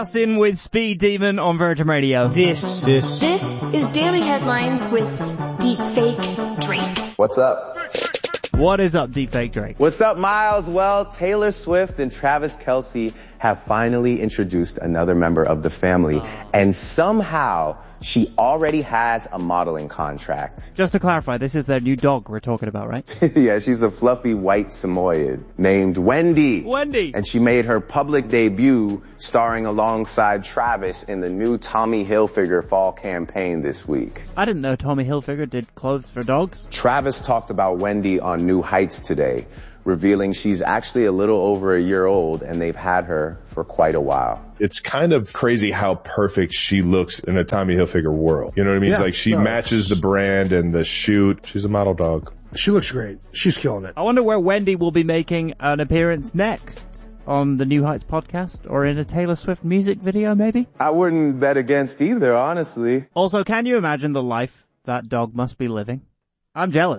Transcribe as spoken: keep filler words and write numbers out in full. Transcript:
In with Speed Demon on Virgin Radio. This, this, this is Daily Headlines with Deepfake Drake. What's up? What is up, Deepfake Drake? What's up, Miles? Well, Taylor Swift and Travis Kelce have finally introduced another member of the family, oh. and somehow she already has a modeling contract. Just to clarify, this is their new dog we're talking about, right? Yeah, she's a fluffy white Samoyed named Wendy. Wendy! And she made her public debut starring alongside Travis in the new Tommy Hilfiger fall campaign this week. I didn't know Tommy Hilfiger did clothes for dogs. Travis talked about Wendy on New Heights today, revealing she's actually a little over a year old and they've had her for quite a while. It's kind of crazy how perfect she looks in a Tommy Hilfiger world. You know what I mean? Yeah, it's like she no, matches the brand and the shoot. She's a model dog. She looks great. She's killing it. I wonder where Wendy will be making an appearance next. On the New Heights podcast or in a Taylor Swift music video, maybe? I wouldn't bet against either, honestly. Also, can you imagine the life that dog must be living? I'm jealous.